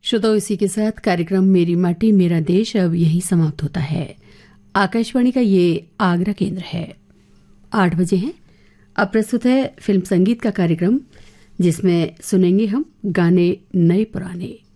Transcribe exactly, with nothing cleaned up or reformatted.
श्रोताओं, इसी के साथ कार्यक्रम मेरी माटी मेरा देश अब यही समाप्त होता है। आकाशवाणी का ये आगरा केंद्र है। आठ बजे हैं। अब प्रस्तुत है फिल्म संगीत का कार्यक्रम, जिसमें सुनेंगे हम गाने नए पुराने।